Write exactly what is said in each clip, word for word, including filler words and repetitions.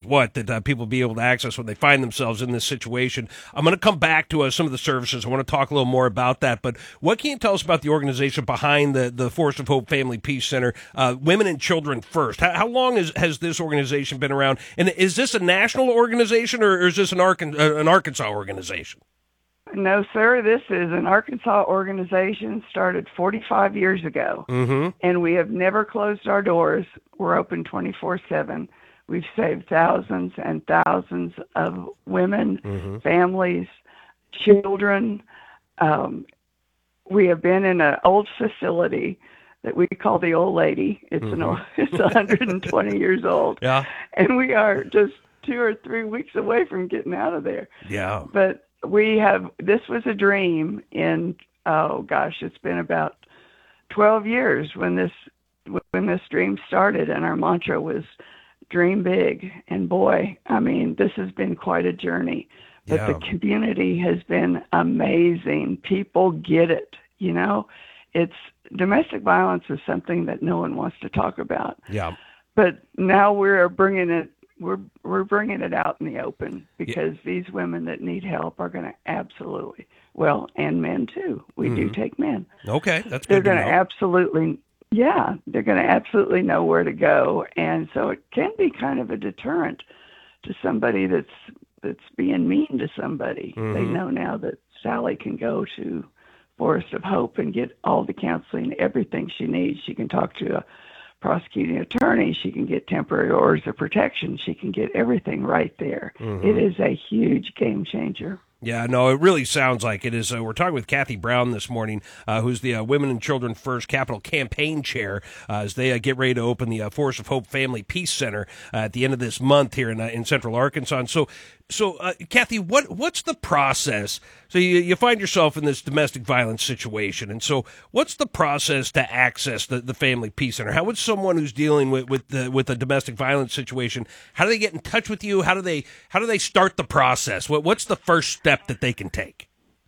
what that uh, people be able to access when they find themselves in this situation. I'm going to come back to uh, some of the services. I want to talk a little more about that. But what can you tell us about the organization behind the, the Forest of Hope Family Peace Center, uh, Women and Children First? How, how long is, has this organization been around? And is this a national organization, or is this an, Arkan- uh, an Arkansas organization? No, sir. This is an Arkansas organization started forty-five years ago, mm-hmm. and we have never closed our doors. We're open twenty-four seven. We've saved thousands and thousands of women, mm-hmm. families, children. Um, we have been in an old facility that we call the Old Lady. It's mm-hmm. an old, it's one hundred twenty years old, yeah, and we are just two or three weeks away from getting out of there. Yeah, but. We have, this was a dream in, oh gosh, it's been about twelve years when this, when this dream started, and our mantra was dream big. And boy, I mean, this has been quite a journey, but yeah. the community has been amazing. People get it, you know, it's domestic violence is something that no one wants to talk about. Yeah. But now we're bringing it, We're we're bringing it out in the open because yeah. these women that need help are going to absolutely, well, and men too. We mm-hmm. do take men. Okay, that's they're good to going to know. absolutely, yeah, they're going to absolutely know where to go, and so it can be kind of a deterrent to somebody that's that's being mean to somebody. Mm-hmm. They know now that Sally can go to Forest of Hope and get all the counseling, everything she needs. She can talk to a prosecuting attorney, she can get temporary orders of protection, she can get everything right there. Mm-hmm. It is a huge game changer. Yeah, no, it really sounds like it is. Uh, we're talking with Kathy Brown this morning, uh, who's the uh, Women and Children First Capital Campaign Chair, uh, as they uh, get ready to open the uh, Forest of Hope Family Peace Center uh, at the end of this month here in uh, in Central Arkansas. And so, so uh, Kathy, what what's the process? So you, you find yourself in this domestic violence situation, and so what's the process to access the, the Family Peace Center? How would someone who's dealing with with, the, with a domestic violence situation, how do they get in touch with you? How do they how do they start the process? What what's the first step that they can take?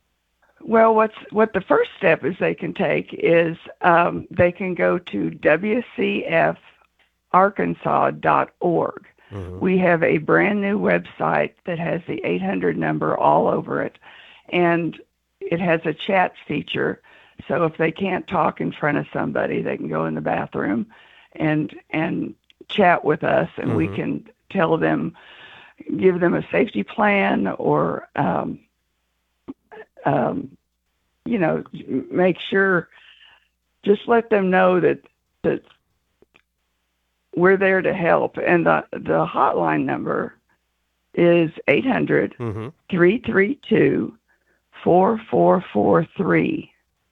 Well, what's what the first step is they can take is um, they can go to W C F arkansas dot org. Mm-hmm. We have a brand new website that has the eight hundred number all over it, and it has a chat feature. So if they can't talk in front of somebody, they can go in the bathroom and and chat with us, and mm-hmm. we can tell them, give them a safety plan, or um, um, you know, make sure, just let them know that that we're there to help. And the the hotline number is eight hundred, three three two, four four four three.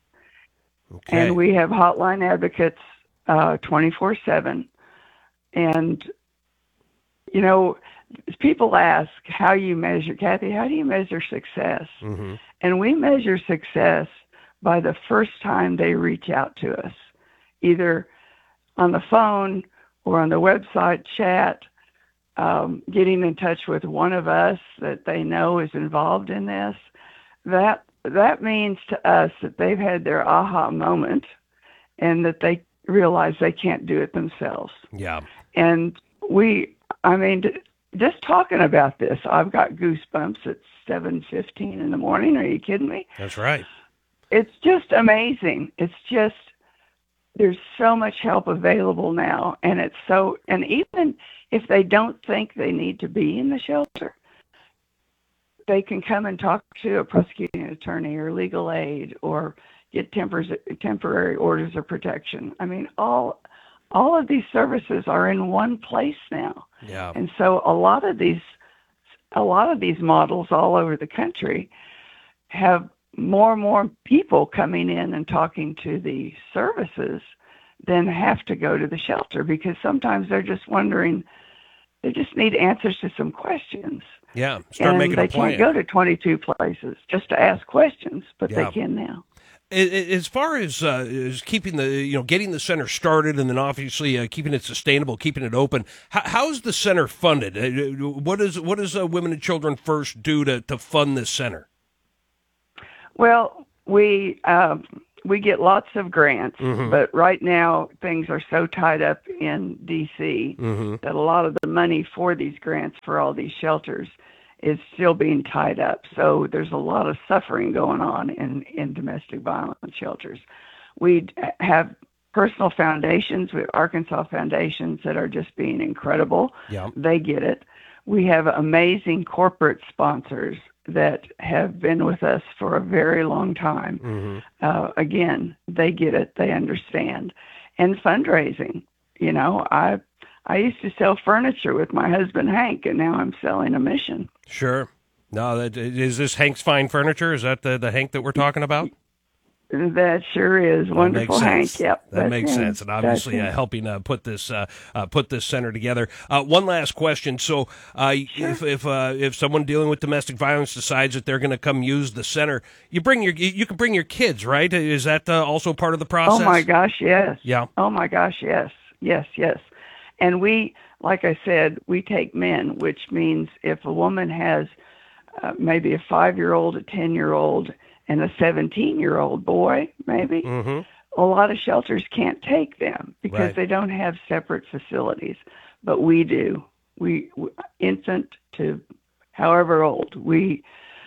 Okay. And we have hotline advocates uh, twenty-four seven. And, you know, people ask how you measure, Kathy, how do you measure success? Mm-hmm. And we measure success by the first time they reach out to us, either on the phone or on the website chat, um, getting in touch with one of us that they know is involved in this. That that means to us that they've had their aha moment and that they realize they can't do it themselves. Yeah. And we, I mean, just talking about this, I've got goosebumps at seven fifteen in the morning. Are you kidding me? That's right. It's just amazing. It's just, there's so much help available now. And it's so, and even if they don't think they need to be in the shelter, they can come and talk to a prosecuting attorney or legal aid or get tempers, temporary orders of protection. I mean, all all of these services are in one place now. Yeah. And so a lot of these a lot of these models all over the country have more and more people coming in and talking to the services than have to go to the shelter, because sometimes they're just wondering, they just need answers to some questions. Yeah, start and making they a plan. can't go to twenty-two places just to ask questions, but Yeah. they can now. As far as uh, as keeping the, you know, getting the center started, and then obviously uh, keeping it sustainable, keeping it open, how, how's the center funded? Uh, What does what does uh, Women and Children First do to, to fund this center? Well, we um, we get lots of grants, mm-hmm. but right now things are so tied up in D C mm-hmm. that a lot of the money for these grants for all these shelters is still being tied up. So there's a lot of suffering going on in, in domestic violence shelters. We have personal foundations. We have Arkansas foundations that are just being incredible. Yeah. They get it. We have amazing corporate sponsors that have been with us for a very long time. Mm-hmm. Uh, again, they get it. They understand. And fundraising. You know, I I used to sell furniture with my husband, Hank, and now I'm selling a mission. Sure. No, that, is this Hank's Fine Furniture? Is that the, the Hank that we're talking about? That sure is. Wonderful, Hank. Yep, that makes him. sense, and obviously uh, helping uh, put this uh, uh, put this center together. Uh, one last question: so, uh, sure. if if uh, if someone dealing with domestic violence decides that they're going to come use the center, you bring your you can bring your kids, right? Is that uh, also part of the process? Oh my gosh, yes. Yeah. Oh my gosh, yes, yes, yes. And we, like I said, we take men, which means if a woman has uh, maybe a five-year-old, a ten-year-old, and a seventeen-year-old boy, maybe, mm-hmm. a lot of shelters can't take them because right. they don't have separate facilities. But we do. We, we infant to however old. We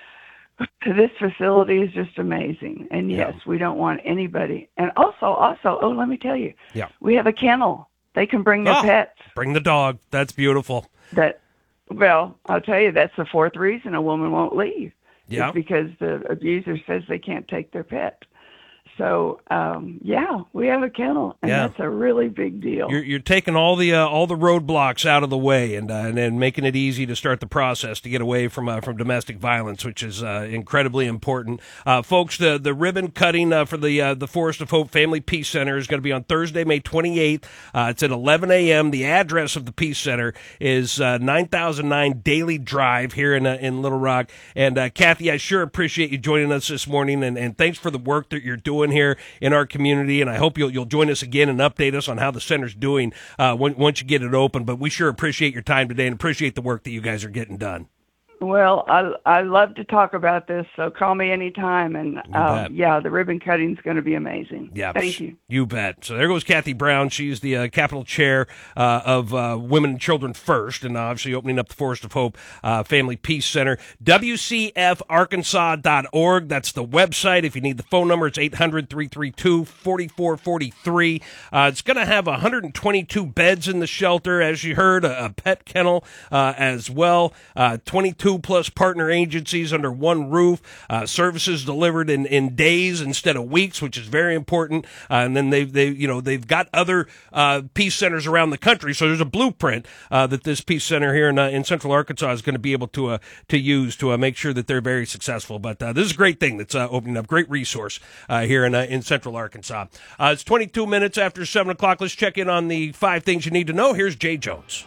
this facility is just amazing. And yes, yeah. we don't want anybody. And also, also, oh, let me tell you, yeah. we have a kennel. They can bring their oh, pets. Bring the dog. That's beautiful. That, well, I'll tell you, that's the fourth reason a woman won't leave. Yeah. It's because the abuser says they can't take their pet. So, um, yeah, we have a kennel, and yeah. that's a really big deal. You're, you're taking all the uh, all the roadblocks out of the way, and uh, and then making it easy to start the process to get away from uh, from domestic violence, which is uh, incredibly important, uh, folks. The the ribbon cutting uh, for the uh, the Forest of Hope Family Peace Center is going to be on Thursday, May twenty-eighth. Uh, it's at eleven a.m. The address of the Peace Center is uh, nine thousand nine Daily Drive here in uh, in Little Rock. And uh, Kathy, I sure appreciate you joining us this morning, and, and thanks for the work that you're doing here in our community, and I hope you'll you'll join us again and update us on how the center's doing uh, when, once you get it open. But we sure appreciate your time today and appreciate the work that you guys are getting done. Well, I I love to talk about this, so call me anytime. And uh, yeah, the ribbon cutting is going to be amazing. Yeah, thank you. You bet. So there goes Kathy Brown. She's the uh, Capitol Chair uh, of uh, Women and Children First, and obviously opening up the Forest of Hope uh, Family Peace Center. W C F Arkansas dot org. That's the website. If you need the phone number, it's eight hundred, three three two, four four four three. Uh, it's going to have one hundred twenty-two beds in the shelter, as you heard, a, a pet kennel uh, as well, uh, twenty-two plus partner agencies under one roof, uh, services delivered in, in days instead of weeks, which is very important. Uh, and then they've, they, you know, they've got other uh, peace centers around the country. So there's a blueprint uh, that this peace center here in, uh, in Central Arkansas is going to be able to uh, to use to uh, make sure that they're very successful. But uh, this is a great thing that's uh, opening up, great resource uh, here in uh, in Central Arkansas. Uh, it's twenty-two minutes after seven o'clock. Let's check in on the five things you need to know. Here's Jay Jones.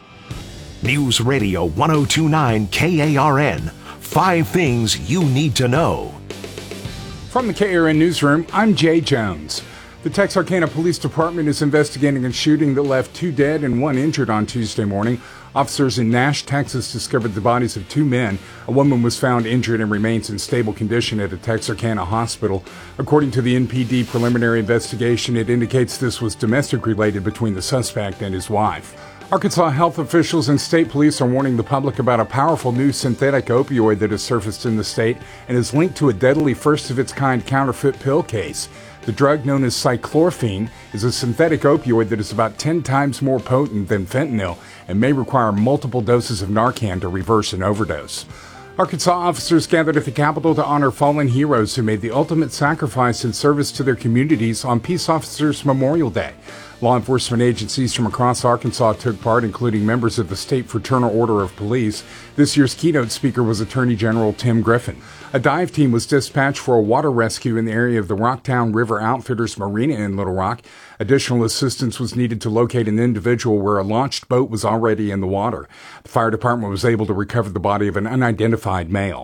News Radio one oh two point nine K A R N. Five things you need to know. From the K A R N Newsroom, I'm Jay Jones. The Texarkana Police Department is investigating a shooting that left two dead and one injured on Tuesday morning. Officers in Nash, Texas discovered the bodies of two men. A woman was found injured and remains in stable condition at a Texarkana hospital. According to the N P D preliminary investigation, it indicates this was domestic related between the suspect and his wife. Arkansas health officials and state police are warning the public about a powerful new synthetic opioid that has surfaced in the state and is linked to a deadly first-of-its-kind counterfeit pill case. The drug, known as cyclorphine, is a synthetic opioid that is about ten times more potent than fentanyl and may require multiple doses of Narcan to reverse an overdose. Arkansas officers gathered at the Capitol to honor fallen heroes who made the ultimate sacrifice in service to their communities on Peace Officers Memorial Day. Law enforcement agencies from across Arkansas took part, including members of the State Fraternal Order of Police. This year's keynote speaker was Attorney General Tim Griffin. A dive team was dispatched for a water rescue in the area of the Rocktown River Outfitters Marina in Little Rock. Additional assistance was needed to locate an individual where a launched boat was already in the water. The fire department was able to recover the body of an unidentified male.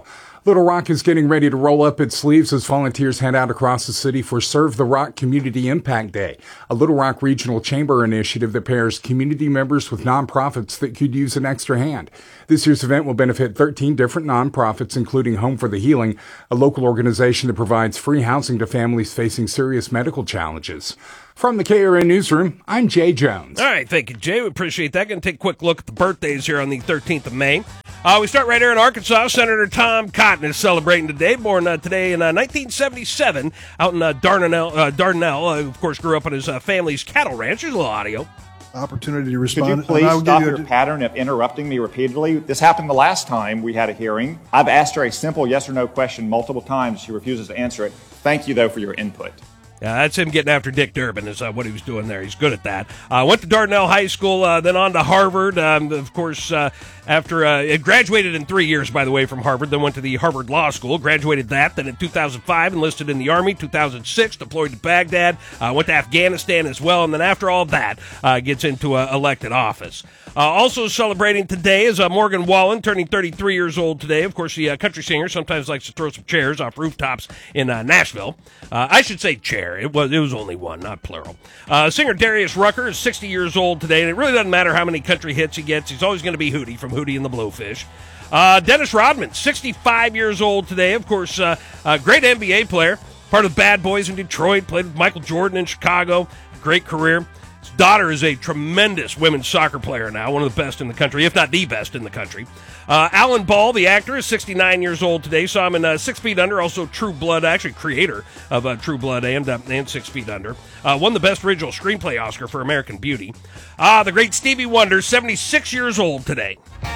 Little Rock is getting ready to roll up its sleeves as volunteers head out across the city for Serve the Rock Community Impact Day, a Little Rock Regional Chamber initiative that pairs community members with nonprofits that could use an extra hand. This year's event will benefit thirteen different nonprofits, including Home for the Healing, a local organization that provides free housing to families facing serious medical challenges. From the K R N Newsroom, I'm Jay Jones. All right, thank you, Jay. We appreciate that. Going to take a quick look at the birthdays here on the thirteenth of May. Uh, we start right here in Arkansas. Senator Tom Cotton is celebrating today, born uh, today in uh, nineteen seventy-seven out in uh, Dardanelle. Uh, Dardanelle, uh, of course, grew up on his uh, family's cattle ranch. Here's a little audio. Opportunity to respond. Could you please stop your pattern of interrupting me repeatedly? This happened the last time we had a hearing. I've asked her a simple yes or no question multiple times. She refuses to answer it. Thank you, though, for your input. Yeah, that's him getting after Dick Durbin is uh, what he was doing there. He's good at that. Uh, went to Dardanelle High School, uh, then on to Harvard. Um, of course, uh, after uh, it graduated in three years, by the way, from Harvard. Then went to the Harvard Law School, graduated that. Then in two thousand five, enlisted in the Army. two thousand six, deployed to Baghdad. Uh, went to Afghanistan as well. And then after all that, uh, gets into uh, elected office. Uh, also celebrating today is uh, Morgan Wallen, turning thirty-three years old today. Of course, the uh, country singer sometimes likes to throw some chairs off rooftops in uh, Nashville. Uh, I should say chair. It was it was only one, not plural. Uh, singer Darius Rucker is sixty years old today, and it really doesn't matter how many country hits he gets. He's always going to be Hootie from Hootie and the Blowfish. Uh, Dennis Rodman, sixty-five years old today. Of course, uh, a great N B A player, part of the Bad Boys in Detroit, played with Michael Jordan in Chicago. Great career. His daughter is a tremendous women's soccer player now, one of the best in the country, if not the best in the country. Uh, Alan Ball, the actor, is sixty-nine years old today. Saw him in uh, Six Feet Under, also True Blood, actually creator of uh, True Blood and, uh, and Six Feet Under. Uh, won the Best Original Screenplay Oscar for American Beauty. Ah, the great Stevie Wonder, seventy-six years old today.